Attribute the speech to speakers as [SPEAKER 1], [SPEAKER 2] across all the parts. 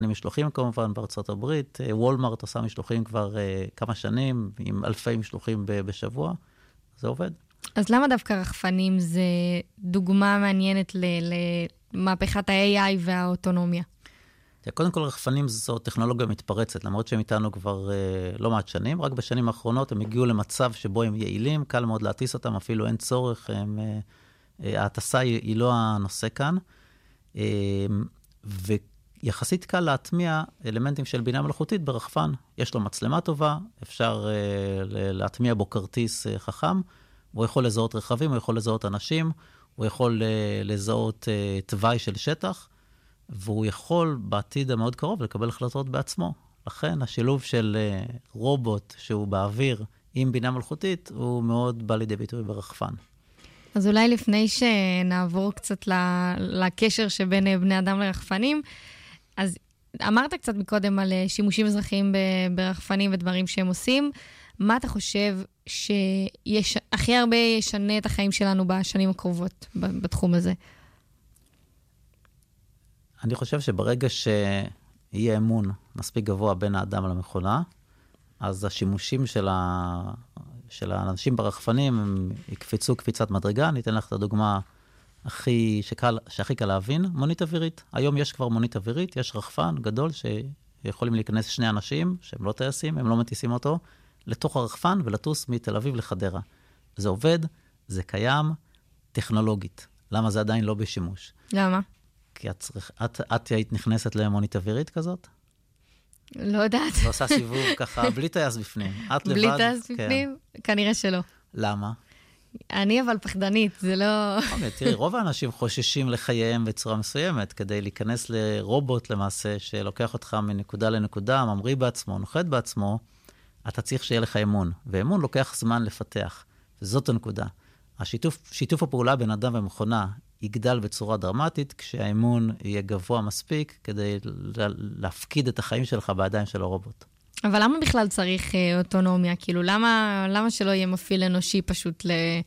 [SPEAKER 1] משלוחים כמובן בארצות הברית, וולמארט עושה משלוחים כבר כמה שנים, עם אלפי משלוחים בשבוע, זה עובד.
[SPEAKER 2] אז למה דווקא רחפנים זה דוגמה מעניינת למהפכת ה-AI והאוטונומיה?
[SPEAKER 1] קודם כל רחפנים זו טכנולוגיה מתפרצת, למרות שהם איתנו כבר לא מעט שנים, רק בשנים האחרונות הם הגיעו למצב שבו הם יעילים, קל מאוד להטיס אותם, אפילו אין צורך, ההטסה היא לא הנושא כאן, ויחסית קל להטמיע אלמנטים של בינה מלאכותית ברחפן, יש לו מצלמה טובה, אפשר להטמיע בו כרטיס חכם, הוא יכול לזהות רכבים, הוא יכול לזהות אנשים, הוא יכול לזהות תוואי של שטח, והוא יכול בעתיד המאוד קרוב לקבל החלטות בעצמו. לכן השילוב של רובוט שהוא באוויר עם בינה מלאכותית, הוא מאוד בא לידי ביטוי ברחפן.
[SPEAKER 2] אז אולי לפני שנעבור קצת לקשר שבין בני אדם לרחפנים, אז אמרת קצת מקודם על שימושים אזרחיים ברחפנים ודברים שהם עושים, מה אתה חושב שהכי הרבה ישנה את החיים שלנו בשנים הקרובות בתחום הזה?
[SPEAKER 1] אני חושב שברגע שיהיה אמון מספיק גבוה בין האדם למכונה, אז השימושים של האנשים ברחפנים הם יקפצו קפיצת מדרגה. אני אתן לך את הדוגמה שהכי קל להבין, מונית אווירית. היום יש כבר מונית אווירית, יש רחפן גדול שיכולים להיכנס שני אנשים, שהם לא טייסים, הם לא מטיסים אותו, לתוך הרחפן ולטוס מתל אביב לחדרה. זה עובד, זה קיים, טכנולוגית. למה זה עדיין לא בשימוש?
[SPEAKER 2] למה?
[SPEAKER 1] כי את היית נכנסת למונית אווירית כזאת?
[SPEAKER 2] לא יודעת.
[SPEAKER 1] לא עושה סיבוב ככה, בלי טייס בפנים. את לבד?
[SPEAKER 2] בלי טייס בפנים? כנראה שלא.
[SPEAKER 1] למה?
[SPEAKER 2] אני אבל פחדנית, זה לא...
[SPEAKER 1] תראי, רוב האנשים חוששים לחייהם בצורה מסוימת, כדי להיכנס לרובוט למעשה, שלוקח אותך מנקודה לנקודה, ממריא בעצמו, נוחת בעצמו, אתה צריך שיהיה לך אמון, ואמון לוקח זמן לפתח, וזאת הנקודה. שיתוף הפעולה בין אדם ומכונה יגדל בצורה דרמטית, כשהאמון יהיה גבוה מספיק, כדי להפקיד את החיים שלך בידיים של הרובוט.
[SPEAKER 2] אבל למה בכלל צריך אוטונומיה? כאילו, למה שלא יהיה מפעיל אנושי פשוט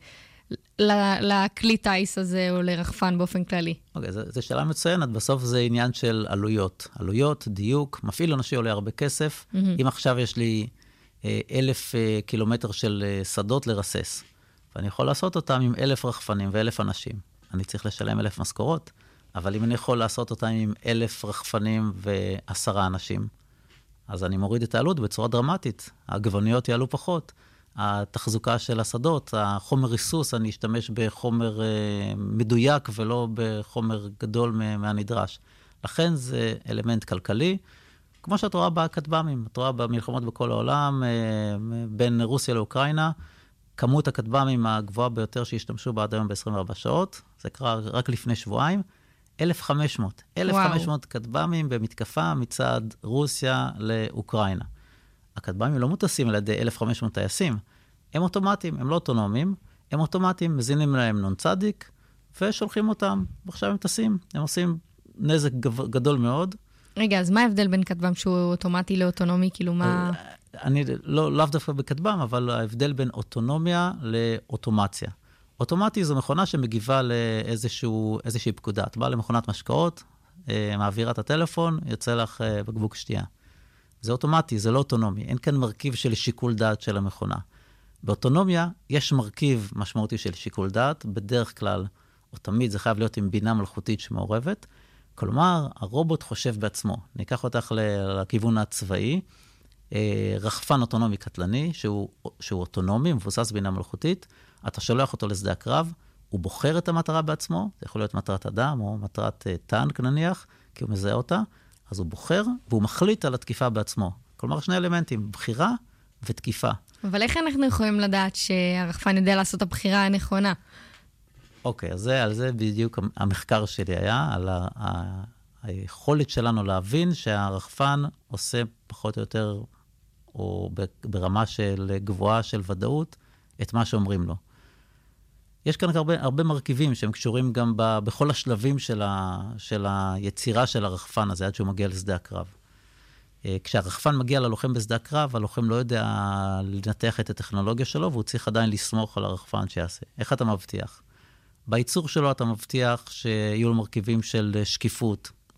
[SPEAKER 2] לכלי טייס הזה, או לרחפן באופן כללי?
[SPEAKER 1] אוקיי, זו שאלה מצוינת. בסוף זה עניין של עלויות. עלויות, דיוק, מפעיל אנושי עולה הרבה כסף. אם עכשיו יש לי 1,000 קילומטר של שדות לרסס, ואני יכול לעשות אותם עם 1,000 רחפנים ו1,000 אנשים. אני צריך לשלם 1,000 משכורות, אבל אם אני יכול לעשות אותם עם 1,000 רחפנים ו10 אנשים, אז אני מוריד את העלות בצורה דרמטית. הגווניות יעלו פחות, התחזוקה של השדות, החומר ריסוס, אני אשתמש בחומר מדויק ולא בחומר גדול מהנדרש. לכן זה אלמנט כלכלי, כמו שאת רואה בכטב"מים, את רואה במלחמות בכל העולם, בין רוסיה לאוקראינה, כמות הכטב"מים הגבוהה ביותר שהשתמשו בה עד היום ב-24 שעות, זה קרה רק לפני שבועיים, 1,500 כטב"מים במתקפה מצד רוסיה לאוקראינה. הכטב"מים לא מוטסים על ידי 1,500 טייסים, הם אוטומטיים, הם לא אוטונומיים, הם אוטומטיים, מזינים להם נון צדיק, ושולחים אותם, ועכשיו הם טסים, הם עושים נזק גדול מאוד.
[SPEAKER 2] רגע, אז מה ההבדל בין כטב"ם שהוא אוטומטי לאוטונומי? כאילו מה...
[SPEAKER 1] אני לאו דווקא בכטב"ם, אבל ההבדל בין אוטונומיה לאוטומציה. אוטומטי זו מכונה שמגיבה לאיזושהי פקודה. את באה למכונת משקאות, מעבירה את הטלפון, יוצא לך בקבוק שתייה. זה אוטומטי, זה לא אוטונומי. אין כאן מרכיב של שיקול דעת של המכונה. באוטונומיה יש מרכיב משמעותי של שיקול דעת, בדרך כלל, או תמיד זה חייב להיות עם בינה מלאכותית שמעורבת. כלומר, הרובוט חושב בעצמו. ניקח אותך לכיוון הצבאי, רחפן אוטונומי קטלני, שהוא אוטונומי, מבוסס בינה מלאכותית, אתה שולח אותו לשדה הקרב, הוא בוחר את המטרה בעצמו, זה יכול להיות מטרת אדם או מטרת טנק נניח, כי הוא מזהה אותה, אז הוא בוחר והוא מחליט על התקיפה בעצמו. כלומר, שני אלמנטים, בחירה ותקיפה.
[SPEAKER 2] אבל איך אנחנו יכולים לדעת שהרחפן יודע לעשות את הבחירה הנכונה?
[SPEAKER 1] אוקיי, אז על זה בדיוק המחקר שלי היה, על היכולת שלנו להבין שהרחפן עושה פחות או יותר, או ברמה של גבוהה של ודאות, את מה שאומרים לו. יש כאן הרבה מרכיבים שהם קשורים גם בכל השלבים של היצירה של הרחפן הזה, עד שהוא מגיע לשדה הקרב. כשהרחפן מגיע ללוחם בשדה הקרב, הלוחם לא יודע לנתח את הטכנולוגיה שלו, והוא צריך עדיין לסמוך על הרחפן שיעשה. איך אתה מבטיח? בייצור שלו אתה מבטיח שיהיו לו מרכיבים של שקיפות.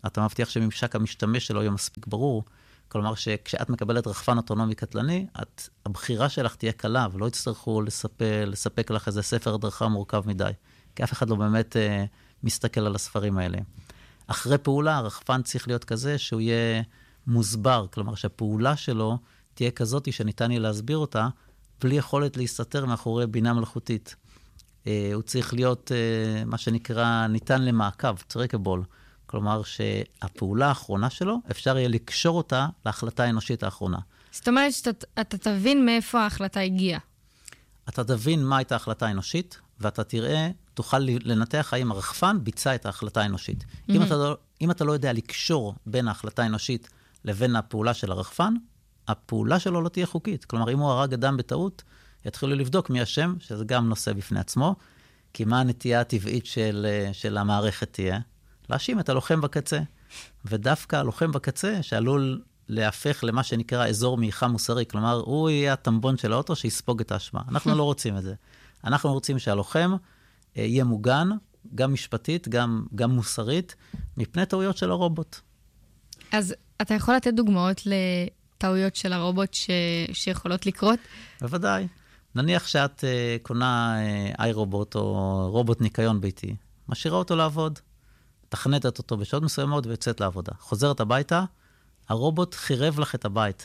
[SPEAKER 1] אתה מבטיח שממשק המשתמש שלו יהיה מספיק ברור. כלומר שכשאת מקבלת רחפן אוטונומי קטלני, הבחירה שלך תהיה קלה, ולא יצטרכו לספק לך איזה ספר הדרכה מורכב מדי. כי אף אחד לא באמת מסתכל על הספרים האלה. אחרי פעולה, הרחפן צריך להיות כזה שהוא יהיה מוסבר, כלומר שהפעולה שלו תהיה כזאת שניתן יהיה להסביר אותה, בלי יכולת להסתתר מאחורי בינה מלאכותית. הוא צריך להיות מה שנקרא ניתן למעקב, trackable. כלומר שהפעולה האחרונה שלו, אפשר יהיה לקשור אותה להחלטה האנושית האחרונה.
[SPEAKER 2] זאת אומרת שאתה תבין מאיפה ההחלטה הגיעה.
[SPEAKER 1] אתה תבין מה הייתה ההחלטה האנושית, ואתה תראה, תוכל לנתח האם הרחפן ביצע את ההחלטה האנושית. אם אתה לא יודע לקשור בין ההחלטה האנושית לבין הפעולה של הרחפן, הפעולה שלו לא תהיה חוקית. כלומר, אם הוא הרג אדם בטעות, יתחילו לבדוק מי השם, שזה גם נושא בפני עצמו, כי מה הנטייה הטבעית של המערכת תהיה? להאשים את הלוחם בקצה. ודווקא הלוחם בקצה, שעלול להפך למה שנקרא אזור מעיכה מוסרי, כלומר, הוא יהיה הטמבון של האוטו שיספוג את האשמה. אנחנו לא רוצים את זה. אנחנו רוצים שהלוחם יהיה מוגן, גם משפטית, גם מוסרית, מפני טעויות של הרובוט.
[SPEAKER 2] אז אתה יכול לתת דוגמאות לטעויות של הרובוט שיכולות לקרות?
[SPEAKER 1] בוודאי. נניח שאת קונה איי-רובוט או רובוט ניקיון ביתי, משאירה אותו לעבוד, תכנתת אותו בשעות מסוימות ויוצאת לעבודה. חוזרת הביתה, הרובוט חירב לך את הבית.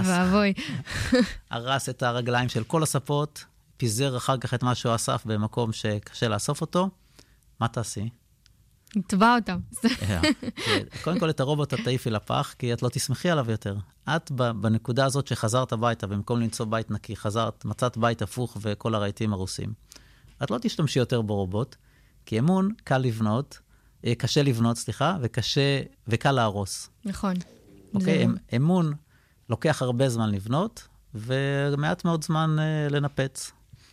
[SPEAKER 1] הרס את הרגליים של כל הספות, פיזר אחר כך את מה שהוא אסף במקום שקשה לאסוף אותו. מה תעשי?
[SPEAKER 2] נטבע אותם.
[SPEAKER 1] קודם כל את הרובוט את תעיפי לפח, כי את לא תשמחי עליו יותר. את בנקודה הזאת שחזרת הביתה, במקום למצוא בית נקי, מצאת בית הפוך וכל הרהיטים הרוסים. את לא תשתמשי יותר ברובוט, כי אמון קשה לבנות, וקל להרוס.
[SPEAKER 2] נכון.
[SPEAKER 1] אוקיי, אמון לוקח הרבה זמן לבנות, ומעט מאוד זמן לנפץ.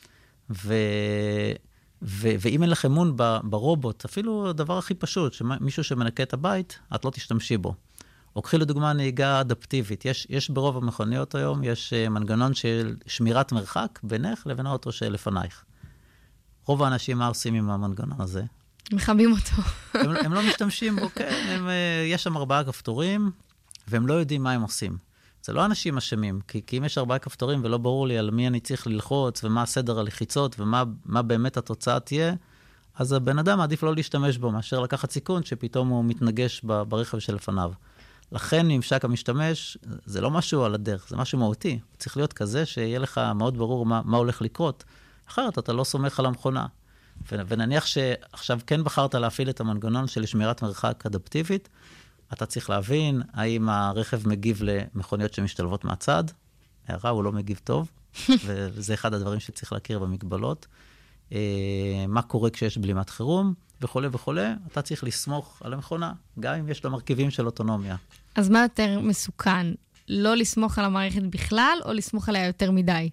[SPEAKER 1] ואם אין לך אמון ברובוט, אפילו הדבר הכי פשוט, שמישהו שמנקה את הבית, את לא תשתמשי בו. או קחי לדוגמה נהיגה אדפטיבית. יש ברוב המכוניות היום, יש מנגנון של שמירת מרחק בינך לבין האוטו שלפנייך. רוב האנשים מה עושים עם המנגנון הזה?
[SPEAKER 2] מכבים אותו.
[SPEAKER 1] הם לא משתמשים בו, כן. יש שם 4 כפתורים, והם לא יודעים מה הם עושים. זה לא אנשים אשמים, כי אם יש 4 כפתורים ולא ברור לי על מי אני צריך ללחוץ, ומה הסדר הלחיצות, ומה באמת התוצאה תהיה, אז הבן אדם עדיף לא להשתמש בו, מאשר לקחת סיכון שפתאום הוא מתנגש ברכב שלפניו. לכן ממשק המשתמש, זה לא משהו על הדרך, זה משהו מהותי. צריך להיות כזה שיהיה לך מאוד ברור מה הולך לקרות. אחרת אתה לא סומך על המכונה. ונניח שעכשיו כן בחרת להפעיל את המנגנון של שמירת מרחק אדפטיבית, אתה צריך להבין האם הרכב מגיב למכוניות שמשתלבות מהצד. הערה, הוא לא מגיב טוב, וזה אחד הדברים שצריך להכיר במגבלות. מה קורה כשיש בלימת חירום, וכו' וכו'. אתה צריך לסמוך על המכונה, גם אם יש לה מרכיבים של אוטונומיה.
[SPEAKER 2] אז מה יותר מסוכן? לא לסמוך על המערכת בכלל, או לסמוך עליה יותר מדי?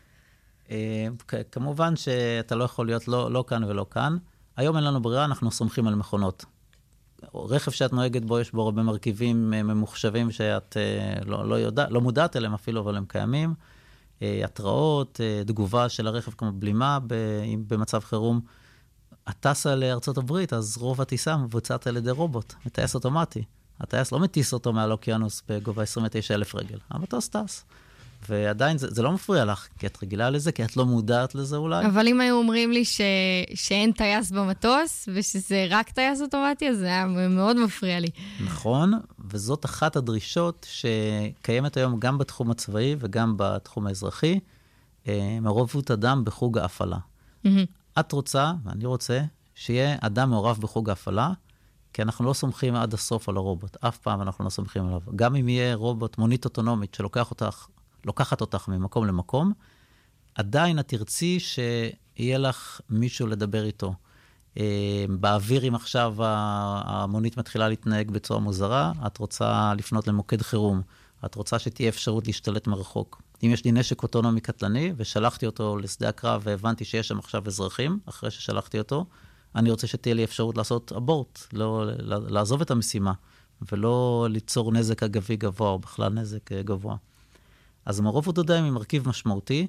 [SPEAKER 1] כמובן שאתה לא יכול להיות לא כאן ולא כאן. היום אין לנו ברירה, אנחנו סומכים על מכונות. רכב שאת נוהגת בו, יש בו הרבה מרכיבים ממוחשבים שאת לא מודעת אליהם אפילו, אבל הם קיימים. התראות, תגובה של הרכב כמו בלימה במצב חירום. הטסה לארצות הברית, אז רוב הטיסה מבוצעת על ידי רובוט, מטייס אוטומטי. הטייס לא מטיס אותו מעל אוקיינוס בגובה 29,000 רגל. המטוס טס. ועדיין זה לא מפריע לך, כי את רגילה לזה, כי את לא מודעת לזה אולי.
[SPEAKER 2] אבל אם היו אומרים לי שאין טייס במטוס, ושזה רק טייס אוטומטי, אז זה היה מאוד מפריע לי.
[SPEAKER 1] נכון, וזאת אחת הדרישות שקיימת היום גם בתחום הצבאי וגם בתחום האזרחי, מעורבות אדם בחוג ההפעלה. את רוצה, ואני רוצה, שיהיה אדם מעורב בחוג ההפעלה, כי אנחנו לא סומכים עד הסוף על הרובוט. אף פעם אנחנו לא סומכים עליו. גם אם יהיה רובוט, מונית אוטונומית, לוקחת אותך ממקום למקום, עדיין את תרצי שיהיה לך מישהו לדבר איתו. באוויר, אם עכשיו המונית מתחילה להתנהג בצורה מוזרה, את רוצה לפנות למוקד חירום. את רוצה שתהיה אפשרות להשתלט מרחוק. אם יש לי נשק אוטונומי קטלני, ושלחתי אותו לשדה הקרב, והבנתי שיש שם עכשיו אזרחים, אחרי ששלחתי אותו, אני רוצה שתהיה לי אפשרות לעשות אבורט, לעזוב את המשימה, ולא ליצור נזק אגבי גבוה, או בכלל נזק גבוה. אז מעורבות אדם היא מרכיב משמעותי.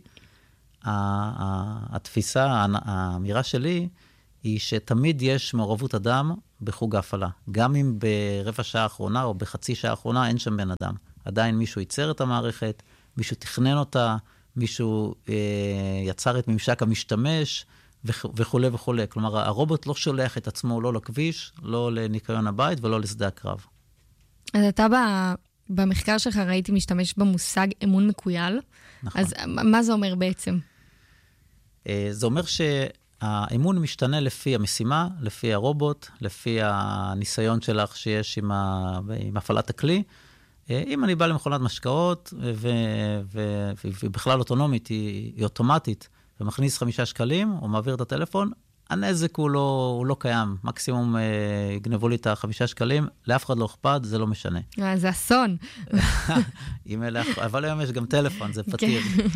[SPEAKER 1] התפיסה, האמירה שלי, היא שתמיד יש מעורבות אדם בחוג ההפעלה. גם אם ברבע שעה האחרונה או בחצי שעה האחרונה אין שם בן אדם. עדיין מישהו ייצר את המערכת, מישהו תכנן אותה, מישהו יצר את ממשק המשתמש, וכו' וכו'. כלומר, הרובוט לא שולח את עצמו לא לכביש, לא לניקיון הבית ולא לשדה הקרב.
[SPEAKER 2] אז אתה במחקר שלך ראיתי משתמש במושג אמון מקוייל.
[SPEAKER 1] נכון.
[SPEAKER 2] אז מה זה אומר בעצם?
[SPEAKER 1] זה אומר שהאמון משתנה לפי המשימה, לפי הרובוט, לפי הניסיון שלך שיש עם הפעלת הכלי. אם אני בא למכונת משקאות, ובכלל אוטונומית, היא אוטומטית, ומכניס 5 שקלים, או מעביר את הטלפון, הנזק הוא לא קיים. מקסימום יגנבו לי את 5 שקלים, לאף אחד לא אכפת, זה לא משנה.
[SPEAKER 2] זה אסון.
[SPEAKER 1] אבל היום יש גם טלפון, זה פתיר.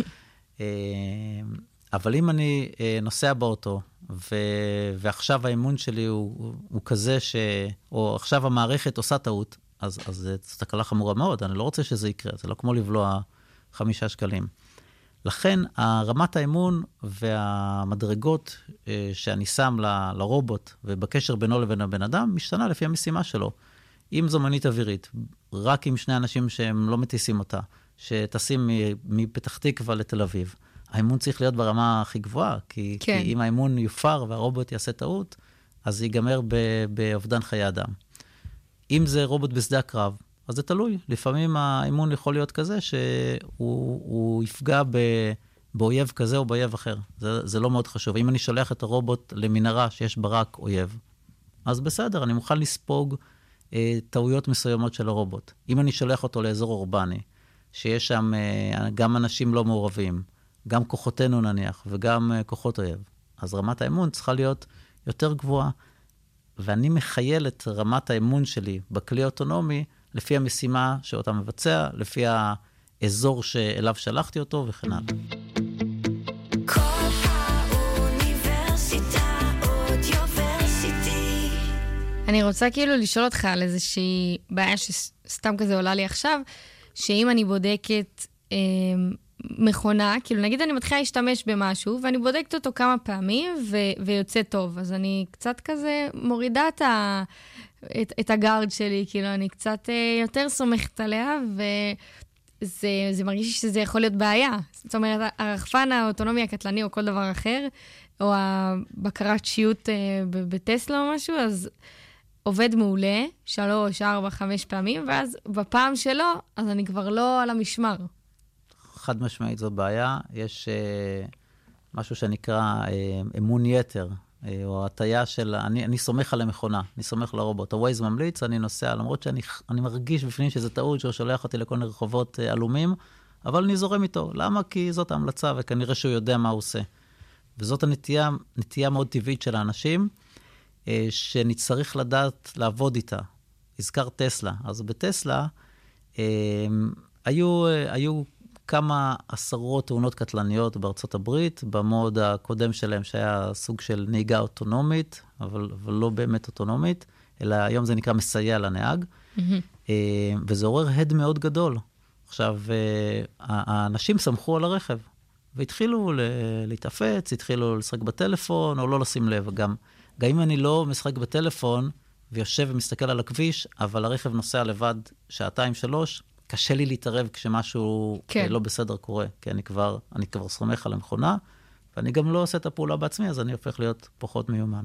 [SPEAKER 1] אבל אם אני נוסע באוטו, ועכשיו האמון שלי הוא כזה או עכשיו המערכת עושה טעות, אז זו תקלה חמורה מאוד, אני לא רוצה שזה יקרה, זה לא כמו לבלוע 5 שקלים. לכן, רמת האמון והמדרגות שאני שם לרובוט, ובקשר בינו לבין הבן אדם, משתנה לפי המשימה שלו. אם זו מונית אווירית, רק עם 2 אנשים שהם לא מטיסים אותה, שטסים מפתח תקווה לתל אביב, האמון צריך להיות ברמה הכי גבוהה, כי אם האמון יופר והרובוט יעשה טעות, אז ייגמר באובדן חיי אדם. אם זה רובוט בשדה הקרב, אז זה תלוי. לפעמים האמון יכול להיות כזה שהוא יפגע באויב כזה או באויב אחר. זה לא מאוד חשוב. אם אני שולח את הרובוט למנהרה שיש בה רק אויב, אז בסדר, אני מוכן לספוג טעויות מסוימות של הרובוט. אם אני שולח אותו לאזור אורבני, שיש שם גם אנשים לא מעורבים, גם כוחותינו נניח, וגם כוחות אויב, אז רמת האמון צריכה להיות יותר גבוהה, ואני מחייל את רמת האמון שלי בכלי האוטונומי, לפי המשימה שאותה מבצע, לפי האזור שאליו שלחתי אותו וכן הלאה.
[SPEAKER 2] אני רוצה כאילו לשאול אותך על איזושהי בעיה שסתם כזה עולה לי עכשיו, שאם אני בודקת מכונה, כאילו נגיד אני מתחילה להשתמש במשהו, ואני בודקת אותו כמה פעמים, ויוצא טוב. אז אני קצת כזה מורידה את הגארד שלי, כאילו אני קצת יותר סומכת עליה, וזה מרגיש שזה יכול להיות בעיה. זאת אומרת, הרחפן האוטונומי הקטלני או כל דבר אחר, או הבקרת שיוט בטסלה או משהו, אז עובד מעולה, 3, 4, 5 פעמים, ואז בפעם שלו, אז אני כבר לא על המשמר.
[SPEAKER 1] חד משמעית זו בעיה. יש משהו שנקרא אמון יתר, או הטיה של, אני סומך על המכונה, אני סומך לרובוט. הווייז ממליץ, אני נוסע, למרות שאני מרגיש בפנים שזה טעות, שהוא שולח אותי לכל מיני רחובות עלומים, אבל אני זורם איתו. למה? כי זאת ההמלצה, וכנראה שהוא יודע מה הוא עושה. וזאת הנטייה מאוד טבעית של האנשים, שנצטרך לדעת לעבוד איתה. הזכר טסלה. אז בטסלה, היו כמה עשרות תאונות קטלניות בארצות הברית, במוד הקודם שלהם שהיה סוג של נהיגה אוטונומית, אבל לא באמת אוטונומית, אלא היום זה נקרא מסייע לנהג, וזה עורר הד מאוד גדול. עכשיו, האנשים סמכו על הרכב, והתחילו להתאפץ, התחילו לשחק בטלפון, או לא לשים לב. גם אם אני לא משחק בטלפון, ויושב ומסתכל על הכביש, אבל הרכב נוסע לבד 2-3, קשה לי להתערב כשמשהו לא בסדר קורה, כי אני כבר סומך על המכונה, ואני גם לא עושה את הפעולה בעצמי, אז אני הופך להיות פחות מיומן.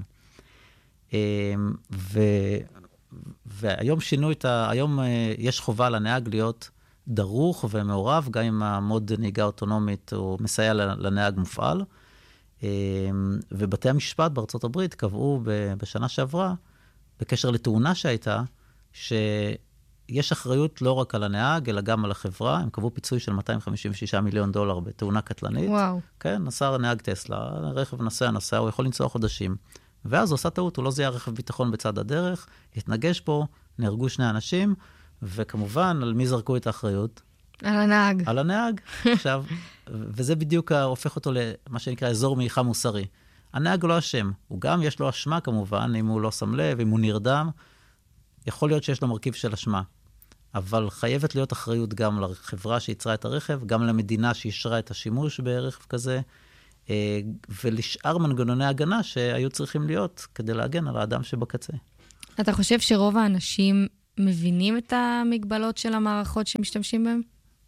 [SPEAKER 1] והיום היום יש חובה לנהג להיות דרוך ומעורב, גם אם המוד נהיגה אוטונומית הוא מסייע לנהג מופעל. ובתי המשפט בארצות הברית קבעו בשנה שעברה, בקשר לתאונה שהייתה, יש אחריות לא רק על הנהג, אלא גם על החברה. הם קבעו פיצוי של $256 מיליון בתאונה קטלנית.
[SPEAKER 2] וואו.
[SPEAKER 1] כן, נסע נהג טסלה, רכב נסע, הוא יכול לנסוע חודשים. ואז הוא עשה טעות, הוא לא זיהה רכב ביטחון בצד הדרך, התנגש פה, נהרגו 2 אנשים, וכמובן, על מי זרקו את האחריות?
[SPEAKER 2] על הנהג.
[SPEAKER 1] על הנהג. עכשיו, וזה בדיוק הופך אותו למה שנקרא אזור מעיכה מוסרי. הנהג לא אשם, הוא גם יש לו אשמה כמובן, אם הוא לא שם לב, אם הוא נרדם, יכול להיות שיש לו מרכיב של אשמה. אבל חייבת להיות אחריות גם לחברה שיצרה את הרכב, גם למדינה שישרה את השימוש ברכב כזה, ולשאר מנגנוני הגנה שהיו צריכים להיות כדי להגן על האדם שבקצה.
[SPEAKER 2] אתה חושב שרוב האנשים מבינים את המגבלות של המערכות שמשתמשים בהן?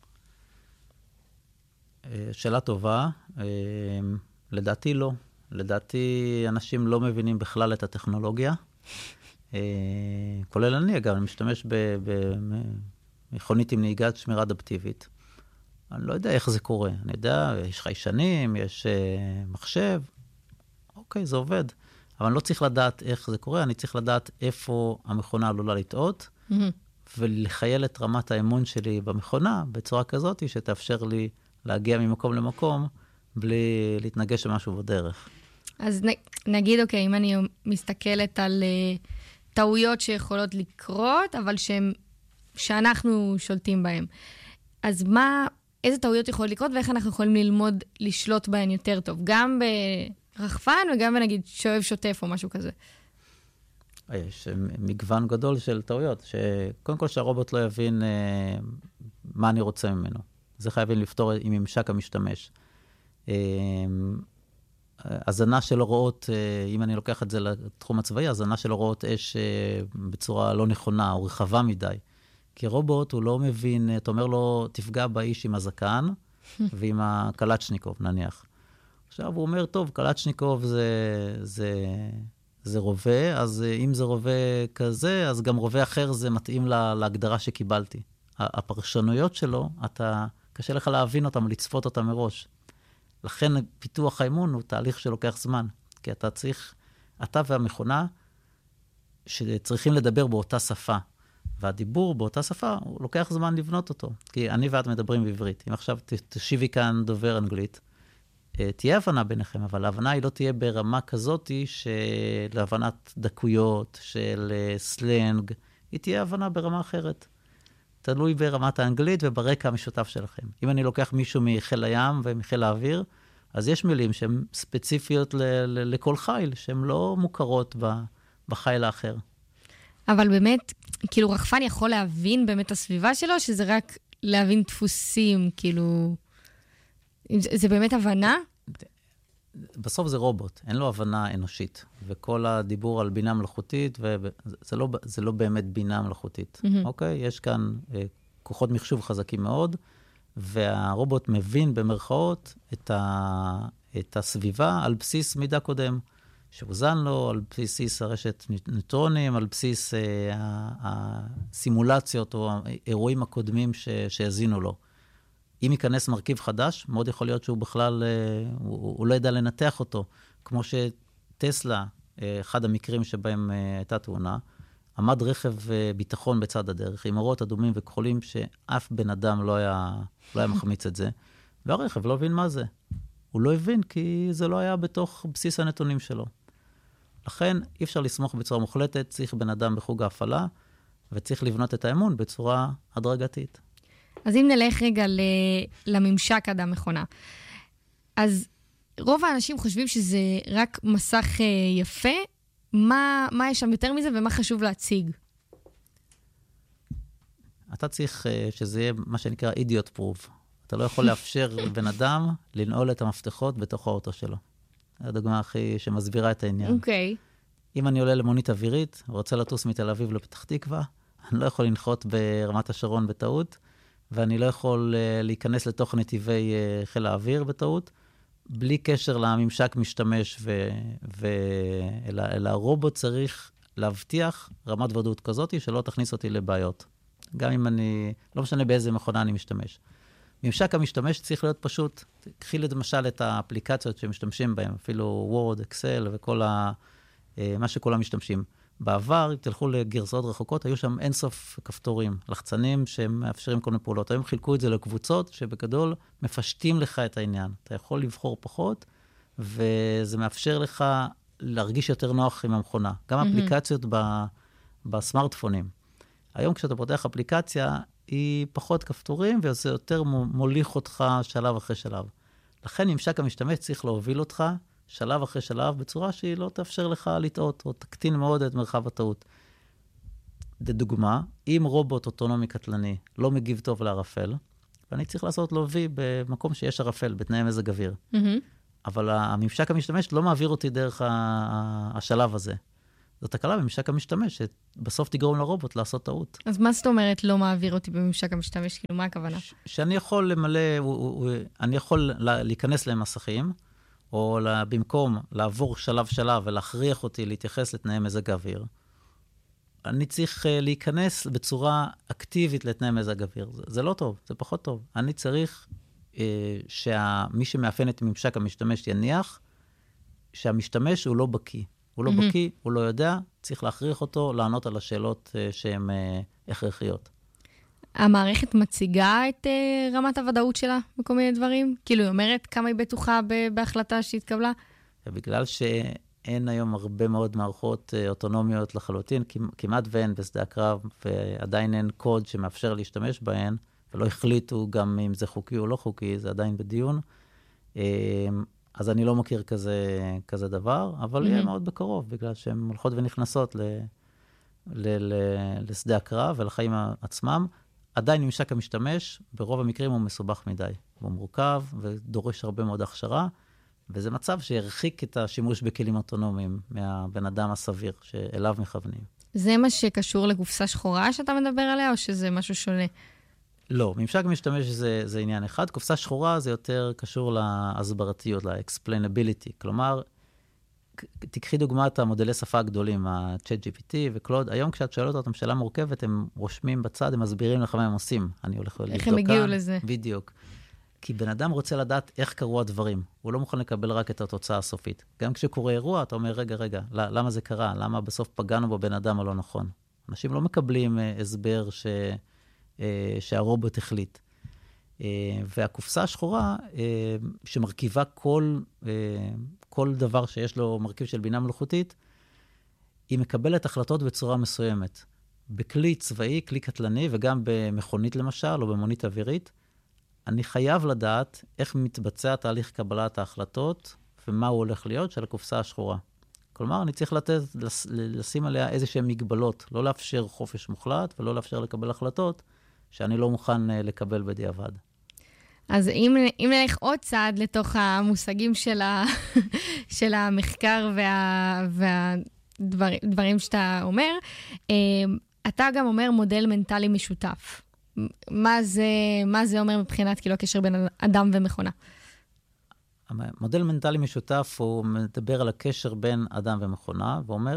[SPEAKER 1] שאלה טובה. לדעתי לא. לדעתי אנשים לא מבינים בכלל את הטכנולוגיה. כולל אני, אגב, אני משתמש במכונית עם נהיגת שמירה אדפטיבית. אני לא יודע איך זה קורה. אני יודע, יש חיישנים, יש מחשב. אוקיי, זה עובד. אבל אני לא צריך לדעת איך זה קורה, אני צריך לדעת איפה המכונה עלולה לטעות, ולחייל את רמת האמון שלי במכונה בצורה כזאת שתאפשר לי להגיע ממקום למקום בלי להתנגש במשהו בדרך.
[SPEAKER 2] אז נגיד, אוקיי, אם אני מסתכלת על טעויות שיכולות לקרות, אבל שאנחנו שולטים בהן. אז איזה טעויות יכולות לקרות, ואיך אנחנו יכולים ללמוד לשלוט בהן יותר טוב? גם ברחפן וגם נגיד שואב שוטף או משהו כזה.
[SPEAKER 1] יש מגוון גדול של טעויות, שקודם כל שהרובוט לא יבין מה אני רוצה ממנו. זה חייבים לפתור עם ממשק המשתמש. הזנה של הוראות, אם אני לוקח את זה לתחום הצבאי, הזנה של הוראות אש בצורה לא נכונה או רחבה מדי. כי רובוט הוא לא מבין, אתה אומר לו, תפגע באיש עם הזקן ועם הקלצ'ניקוב, נניח. עכשיו הוא אומר, טוב, קלצ'ניקוב זה רובה, אז אם זה רובה כזה, אז גם רובה אחר זה מתאים להגדרה שקיבלתי. הפרשנויות שלו, קשה לך להבין אותם, לצפות אותם מראש. לכן פיתוח האמון הוא תהליך שלוקח זמן. כי אתה והמכונה שצריכים לדבר באותה שפה. והדיבור באותה שפה, הוא לוקח זמן לבנות אותו. כי אני ואת מדברים בעברית. אם עכשיו תשיבי כאן דובר אנגלית, תהיה הבנה ביניכם, אבל ההבנה היא לא תהיה ברמה כזאת של הבנת דקויות, של סלנג, היא תהיה הבנה ברמה אחרת. תלוי ברמת האנגלית וברקע המשותף שלכם. אם אני לוקח מישהו מחיל הים ומחיל האוויר, אז יש מילים שהן ספציפיות לכל חיל, שהן לא מוכרות בחיל האחר.
[SPEAKER 2] אבל באמת, כאילו רחפן יכול להבין באמת הסביבה שלו, שזה רק להבין דפוסים, כאילו... זה באמת הבנה?
[SPEAKER 1] בסוף זה רובוט, אין לו הבנה אנושית. וכל הדיבור על בינה מלאכותית, זה לא באמת בינה מלאכותית. אוקיי? יש כאן כוחות מחשוב חזקים מאוד, והרובוט מבין במרכאות את הסביבה על בסיס מידע קודם, שהוזן לו, על בסיס הרשת ניוטרונים, על בסיס הסימולציות או האירועים הקודמים שהזינו לו. אם ייכנס מרכיב חדש, מאוד יכול להיות שהוא בכלל, הוא לא ידע לנתח אותו. כמו שטסלה, אחד המקרים שבהם הייתה תאונה, עמד רכב ביטחון בצד הדרך, עם אורות אדומים וכחולים, שאף בן אדם לא היה מחמיץ את זה, והרכב לא הבין מה זה. הוא לא הבין כי זה לא היה בתוך בסיס הנתונים שלו. לכן אי אפשר לסמוך בצורה מוחלטת, צריך בן אדם בחוג ההפעלה, וצריך לבנות את האמון בצורה הדרגתית.
[SPEAKER 2] אז אם נלך רגע לממשק אדם מכונה, אז רוב האנשים חושבים שזה רק מסך יפה, מה יש שם יותר מזה ומה חשוב להציג?
[SPEAKER 1] אתה צריך שזה יהיה מה שנקרא idiot proof. אתה לא יכול לאפשר לבן אדם לנעול את המפתחות בתוך האוטו שלו. זו הדוגמה הכי שמסבירה את העניין.
[SPEAKER 2] אוקיי.
[SPEAKER 1] אם אני עולה למונית אווירית, רוצה לטוס מתל אביב לפתח תקווה, אני לא יכול לנחות ברמת השרון בטעות, ואני לא יכול להיכנס לתוך נתיבי חיל האוויר בטעות, בלי קשר לממשק משתמש, אלא הרובוט צריך להבטיח רמת ודאות כזאת, שלא תכניס אותי לבעיות. גם אם לא משנה באיזה מכונה אני משתמש. ממשק המשתמש צריך להיות פשוט, קחי למשל את האפליקציות שמשתמשים בהן, אפילו וורד, אקסל וכל מה שכולם משתמשים. בעבר, אם תלכו לגרסאות רחוקות, היו שם אינסוף כפתורים, לחצנים שמאפשרים כל מיני פעולות. היום חילקו את זה לקבוצות שבגדול מפשטים לך את העניין. אתה יכול לבחור פחות, וזה מאפשר לך להרגיש יותר נוח עם המכונה. גם אפליקציות בסמארטפונים. היום כשאתה פותח אפליקציה, היא פחות כפתורים, וזה יותר מוליך אותך שלב אחרי שלב. לכן ממשק המשתמש צריך להוביל אותך שלב אחרי שלב, בצורה שהיא לא תאפשר לך לטעות, או תקטין מאוד את מרחב הטעות. לדוגמה, אם רובוט אוטונומי קטלני לא מגיב טוב לערפל, ואני צריך לעשות לו וי במקום שיש ערפל, בתנאי מזג אוויר. אבל הממשק המשתמש לא מעביר אותי דרך השלב הזה. זו תקלה בממשק המשתמש, שבסוף תגרום לרובוט לעשות טעות.
[SPEAKER 2] אז מה זאת אומרת לא מעביר אותי בממשק המשתמש? כאילו, מה הכוונה?
[SPEAKER 1] שאני יכול למלא, אני יכול להיכנס למסכים, או במקום לעבור שלב ולהכריח אותי להתייחס לתנאי מזג האוויר, אני צריך להיכנס בצורה אקטיבית לתנאי מזג האוויר. זה לא טוב, זה פחות טוב. אני צריך שמי שמאפיין את ממשק המשתמש יניח שהמשתמש הוא לא בקיא. הוא לא בקיא, הוא לא יודע, צריך להכריח אותו לענות על השאלות שהן הכרחיות.
[SPEAKER 2] המערכת מציגה את רמת הוודאות שלה בכל מיני דברים? כאילו, היא אומרת כמה היא בטוחה בהחלטה שהתקבלה?
[SPEAKER 1] ובגלל שאין היום הרבה מאוד מערכות אוטונומיות לחלוטין, כמעט ואין בשדה הקרב, ועדיין אין קוד שמאפשר להשתמש בהן, ולא החליטו גם אם זה חוקי או לא חוקי, זה עדיין בדיון. אז אני לא מכיר כזה דבר, אבל יהיה מאוד בקרוב, בגלל שהן הולכות ונכנסות לשדה הקרב ולחיים עצמם. עדיין ממשק המשתמש, ברוב המקרים הוא מסובך מדי. הוא מורכב ודורש הרבה מאוד הכשרה, וזה מצב שירחיק את השימוש בכלים אוטונומיים מהבן אדם הסביר שאליו מכוונים.
[SPEAKER 2] זה מה שקשור לקופסה שחורה שאתה מדבר עליה, או שזה משהו שונה?
[SPEAKER 1] לא, ממשק משתמש זה עניין אחד. קופסה שחורה זה יותר קשור להסברתיות, ל-explainability. כלומר, תקחי דוגמת המודלי שפה הגדולים, ה-ChatGPT וקלוד. היום כשאת שואלת אותם שאלה מורכבת, הם רושמים בצד, הם מסבירים לך מה הם עושים. אני הולך לבדוק כאן.
[SPEAKER 2] איך הם הגיעו לזה?
[SPEAKER 1] בדיוק. כי בן אדם רוצה לדעת איך קרו הדברים. הוא לא מוכן לקבל רק את התוצאה הסופית. גם כשקורה אירוע, אתה אומר, רגע, למה זה קרה? למה בסוף פגענו בבן אדם הלא נכון? אנשים לא מקבלים הסבר שהרובוט החליט. והקופסה השחורה, שמרכיבה כל דבר שיש לו מרכיב של בינה מלאכותית, היא מקבלת החלטות בצורה מסוימת. בכלי צבאי, כלי קטלני, וגם במכונית למשל, או במונית אווירית, אני חייב לדעת איך מתבצע תהליך קבלת ההחלטות, ומה הוא הולך להיות של הקופסה השחורה. כלומר, אני צריך לשים עליה איזשהם מגבלות, לא לאפשר חופש מוחלט, ולא לאפשר לקבל החלטות, שאני לא מוכן לקבל בדיעבד.
[SPEAKER 2] אז אם נלך עוד צעד לתוך המושגים של המחקר והדברים שאתה אומר, אתה גם אומר מודל מנטלי משותף. מה זה אומר מבחינת כאילו הקשר בין אדם ומכונה?
[SPEAKER 1] המודל מנטלי משותף הוא מדבר על הקשר בין אדם ומכונה, ואומר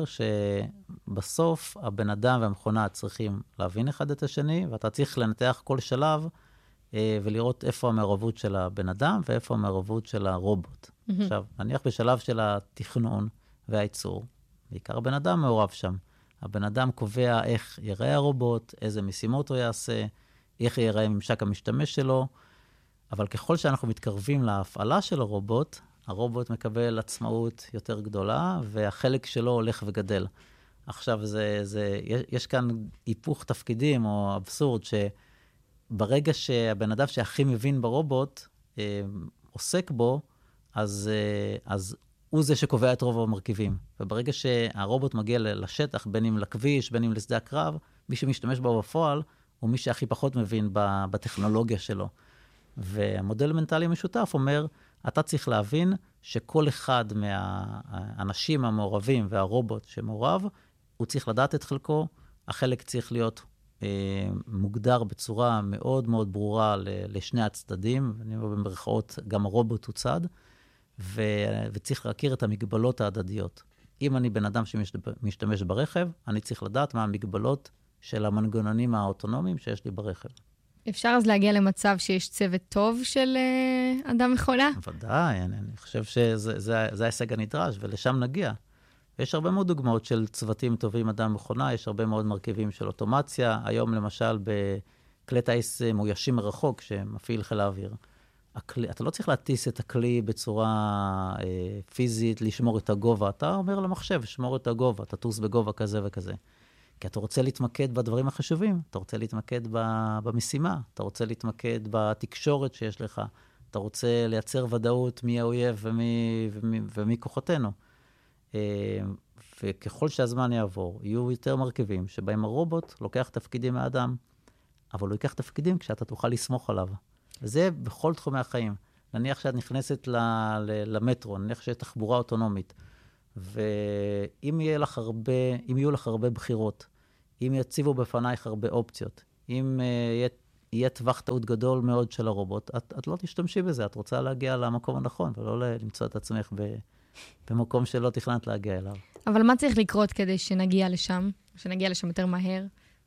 [SPEAKER 1] שבסוף הבן אדם והמכונה צריכים להבין אחד את השני, ואתה צריך לנתח כל שלב ולראות איפה המעורבות של הבן אדם ואיפה המעורבות של הרובוט. עכשיו, נניח בשלב של התכנון והייצור, בעיקר הבן אדם מעורב שם. הבן אדם קובע איך יראה הרובוט, איזה משימות הוא יעשה, איך יראה ממשק המשתמש שלו, אבל ככל שאנחנו מתקרבים להפעלה של הרובוט, הרובוט מקבל עצמאות יותר גדולה, והחלק שלו הולך וגדל. עכשיו, יש כאן היפוך תפקידים או אבסורד, שברגע שהבן אדם שהכי מבין ברובוט עוסק בו, אז הוא זה שקובע את רוב המרכיבים. וברגע שהרובוט מגיע לשטח, בין אם לכביש, בין אם לשדה הקרב, מי שמשתמש בו בפועל, הוא מי שהכי פחות מבין בטכנולוגיה שלו. והמודל מנטלי משותף אומר, אתה צריך להבין שכל אחד מהאנשים המעורבים והרובוט שמעורב, הוא צריך לדעת את חלקו, החלק צריך להיות מוגדר בצורה מאוד מאוד ברורה לשני הצדדים, אני אומר במרכאות, גם הרובוט הוא צד, וצריך להכיר את המגבלות ההדדיות. אם אני בן אדם שמשתמש ברכב, אני צריך לדעת מה המגבלות של המנגנונים האוטונומיים שיש לי ברכב.
[SPEAKER 2] אפשר אז להגיע למצב שיש צוות טוב של אדם מכונה?
[SPEAKER 1] ודאי, אני חושב שזה ההישג הנדרש, ולשם נגיע. יש הרבה מאוד דוגמאות של צוותים טובים אדם מכונה, יש הרבה מאוד מרכיבים של אוטומציה. היום למשל בכלי טייס מאוישים מרחוק שמפעיל חיל האוויר. אתה לא צריך להטיס את הכלי בצורה פיזית, לשמור את הגובה. אתה אומר למחשב, שמור את הגובה, תטוס בגובה כזה וכזה. כי אתה רוצה להתמקד בדברים החשובים, אתה רוצה להתמקד במשימה, אתה רוצה להתמקד בתקשורת שיש לך, אתה רוצה לייצר ודאות מי האויב ומי כוחותינו. וככל שהזמן יעבור, יהיו יותר מרכיבים שבהם הרובוט לוקח תפקידים מהאדם, אבל הוא ייקח תפקידים כשאתה תוכל לסמוך עליו. וזה בכל תחומי החיים. נניח שאת נכנסת למטרו, נניח שיש תחבורה אוטונומית, ואם יהיו לך הרבה בחירות, אם יציבו בפנייך הרבה אופציות, אם יהיה טווח טעות גדול מאוד של הרובוט, את לא תשתמשי בזה, את רוצה להגיע למקום הנכון, ולא למצוא את עצמך במקום שלא תכננת להגיע אליו.
[SPEAKER 2] אבל מה צריך לקרות כדי שנגיע לשם? שנגיע לשם יותר מהר?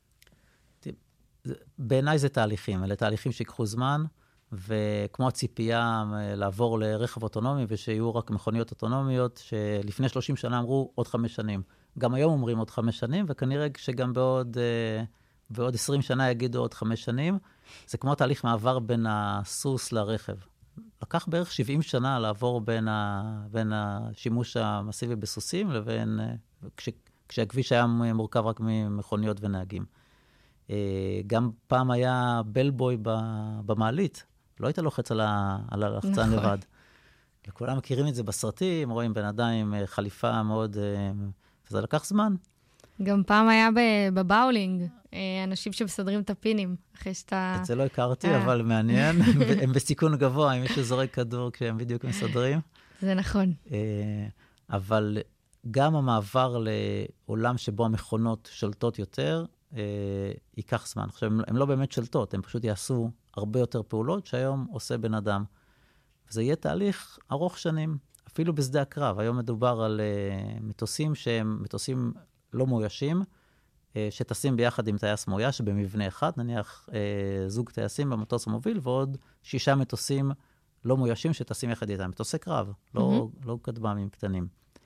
[SPEAKER 1] בעיניי זה תהליכים, אלה תהליכים שיקחו זמן, וכמו הציפייה לעבור לרכב אוטונומי, ושיהיו רק מכוניות אוטונומיות, שלפני 30 שנה אמרו עוד 5 שנים. גם היום אומרים עוד 5 שנים, וכנראה שגם בעוד 20 שנה יגידו עוד 5 שנים. זה כמו תהליך מעבר בין הסוס לרכב. לקח בערך 70 שנה לעבור בין השימוש המסיבי בסוסים, לבין כשהכביש היה מורכב רק ממכוניות ונהגים. גם פעם היה בלבוי במעלית, לא היית לוחץ על הלחצן לבד. וכולם מכירים את זה בסרטים, רואים בן אדם עם חליפה מאוד, וזה לקח זמן.
[SPEAKER 2] גם פעם היה בבאולינג, אנשים שמסדרים את הפינים, אחרי שאתה...
[SPEAKER 1] את זה לא הכרתי, אבל מעניין. הם בסיכון גבוה, אם מישהו זורק כדור כשהם בדיוק מסדרים.
[SPEAKER 2] זה נכון.
[SPEAKER 1] אבל גם המעבר לעולם שבו המכונות שולטות יותר, ייקח זמן. עכשיו, הן לא באמת שולטות, הן פשוט יעשו הרבה יותר פעולות שהיום עושה בן אדם. וזה יהיה תהליך ארוך שנים, אפילו בשדה הקרב. היום מדובר על מטוסים שהם מטוסים לא מאוישים, שטסים ביחד עם טייס מאויש במבנה אחד, נניח זוג טייסים במטוס המוביל, ועוד 6 מטוסים לא מאוישים שטסים יחד איתם. מטוסי קרב, לא כטב"מים קטנים.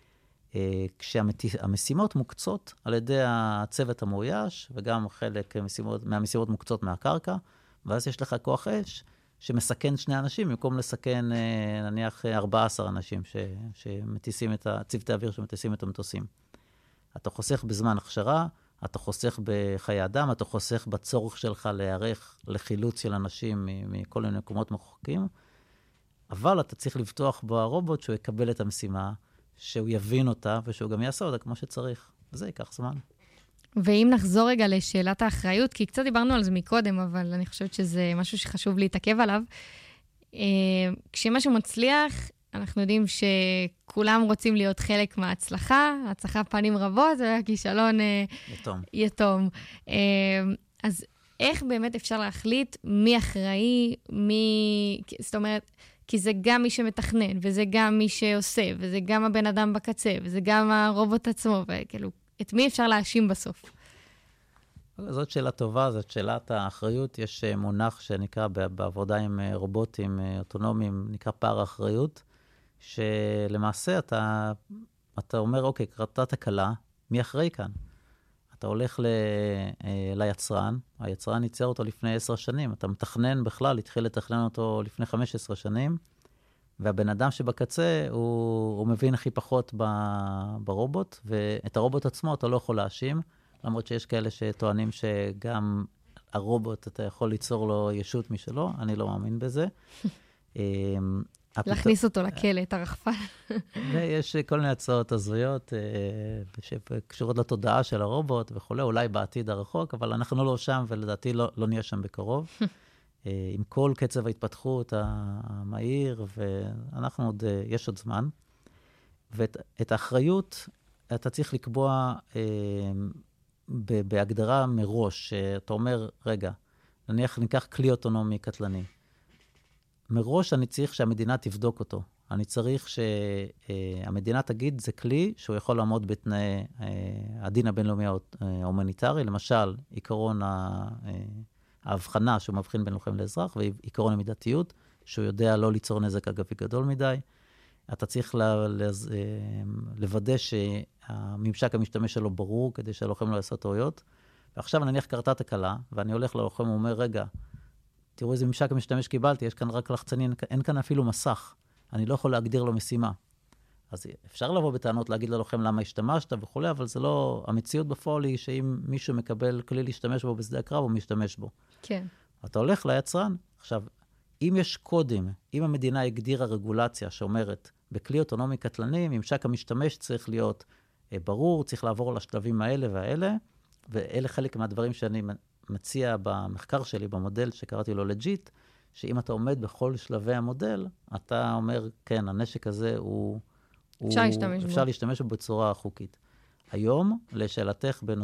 [SPEAKER 1] כשהמשימות מוקצות על ידי הצוות המאויש, וגם חלק מהמשימות מוקצות מהקרקע, ואז יש לך כוח אש שמסכן 2 אנשים, במקום לסכן נניח 14 אנשים שמטיסים את צוותי האוויר שמטיסים את המטוסים. אתה חוסך בזמן הכשרה, אתה חוסך בחיי אדם, אתה חוסך בצורך שלך להיערך לחילוץ של אנשים מכל מיני מקומות מרוחקים, אבל אתה צריך לבטוח ברובוט שהוא יקבל את המשימה, שהוא יבין אותה ושהוא גם יעשה אותה כמו שצריך. וזה ייקח זמן.
[SPEAKER 2] ואם נחזור רגע לשאלת האחריות, כי קצת דיברנו על זה מקודם, אבל אני חושבת שזה משהו שחשוב להתעכב עליו. כשמשהו מצליח, אנחנו יודעים שכולם רוצים להיות חלק מההצלחה, ההצלחה פנים רבות, והכישלון יתום. אז איך באמת אפשר להחליט מי אחראי, זאת אומרת, כי זה גם מי שמתכנן, וזה גם מי שעושה, וזה גם הבן אדם בקצה, וזה גם הרובוט עצמו, וכאילו, את מי אפשר להאשים בסוף?
[SPEAKER 1] זאת שאלה טובה, זאת שאלת האחריות. יש מונח שנקרא בעבודה עם רובוטים אוטונומיים, נקרא פער האחריות, שלמעשה אתה אומר, אוקיי, קרתה תקלה, מי אחראי כאן? אתה הולך ליצרן, היצרן ייצר אותו לפני 10 שנים, אתה מתכנן בכלל, התחיל לתכנן אותו לפני 15 שנים, והבן אדם שבקצה הוא מבין הכי פחות ברובוט, ואת הרובוט עצמו אתה לא יכול להאשים, למרות שיש כאלה שטוענים שגם הרובוט, אתה יכול ליצור לו ישות משלו, אני לא מאמין בזה.
[SPEAKER 2] להכניס אותו לכלא, את הרחפן.
[SPEAKER 1] ויש כל מיני הצעות הזויות שקשורות לתודעה של הרובוט וכו', אולי בעתיד הרחוק, אבל אנחנו לא שם, ולדעתי לא נהיה שם בקרוב. עם כל קצב ההתפתחות המהיר, ואנחנו יש עוד זמן. ואת האחריות אתה צריך לקבוע בהגדרה מראש, אתה אומר, רגע, נניח ניקח כלי אוטונומי קטלני. מראש אני צריך שהמדינה תבדוק אותו. אני צריך שהמדינה תגיד, זה כלי שהוא יכול לעמוד בתנאי הדין הבינלאומי ההומניטרי, למשל, עיקרון ההבחנה שהוא מבחין בין לוחם לאזרח, ועיקרון המידתיות, שהוא יודע לא ליצור נזק אגבי גדול מדי. אתה צריך לוודא שהממשק המשתמש שלו ברור, כדי שהלוחם לא יעשה טעויות. ועכשיו נניח קרתה תקלה, ואני הולך ללוחם ואומר, רגע, תראו איזה ממשק המשתמש קיבלתי, יש כאן רק לחצנים, אין כאן אפילו מסך. אני לא יכול להגדיר לו משימה. אז אפשר לבוא בטענות, להגיד ללוחם למה השתמשת וכו', אבל זה לא, המציאות בפועל היא שאם מישהו מקבל כלי להשתמש בו בשדה הקרב, הוא משתמש בו.
[SPEAKER 2] כן.
[SPEAKER 1] אתה הולך ליצרן. עכשיו, אם יש קודים, אם המדינה הגדירה רגולציה שאומרת, בכלי אוטונומי קטלני, ממשק המשתמש צריך להיות ברור, צריך לעבור לשלבים האלה והאלה, ואלה חלק מהדברים שאני מציע במחקר שלי, במודל שקראתי לו לג'יט, שאם אתה עומד בכל שלבי המודל, אתה אומר, כן, הנשק הזה הוא
[SPEAKER 2] אפשר להשתמש בו.
[SPEAKER 1] אפשר להשתמש בו בצורה חוקית. היום, לשאלתך